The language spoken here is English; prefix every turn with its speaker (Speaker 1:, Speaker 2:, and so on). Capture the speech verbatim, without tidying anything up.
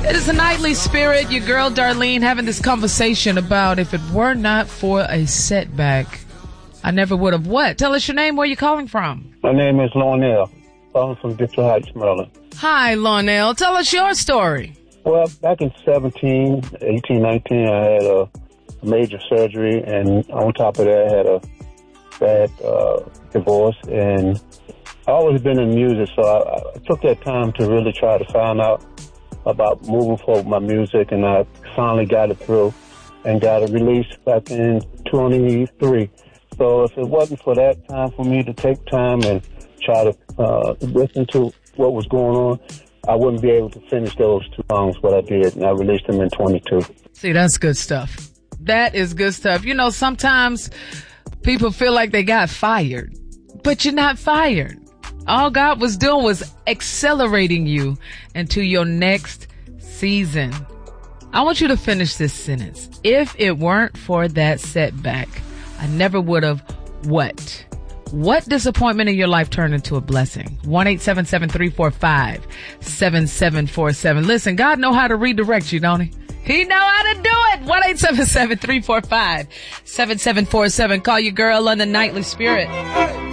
Speaker 1: It's a Nightly Spirit. Your girl Darlene having this conversation about if it were not for a setback, I never would have what? Tell us your name, where you calling from.
Speaker 2: My name is Lornell. I'm from Dixon Heights, Maryland.
Speaker 1: Hi, Lornell. Tell us your story.
Speaker 2: Well, back in seventeen, eighteen, nineteen, I had a major surgery, and on top of that, I had a bad uh, divorce, and I always been in music, so I, I took that time to really try to find out about moving forward with my music, and I finally got it through and got it released back in twenty-three. So if it wasn't for that time for me to take time and try to uh, listen to what was going on, I wouldn't be able to finish those two songs, but I did, and I released them in twenty-two.
Speaker 1: See, that's good stuff. That is good stuff. You know, sometimes people feel like they got fired, but you're not fired. All God was doing was accelerating you into your next season. I want you to finish this sentence. If it weren't for that setback, I never would have what? What disappointment in your life turned into a blessing? one eight seven seven, three four five, seven seven four seven. Listen, God know how to redirect you, don't he? He know how to do it. one eight seven seven, three four five, seven seven four seven. Call your girl on the Nightly Spirit.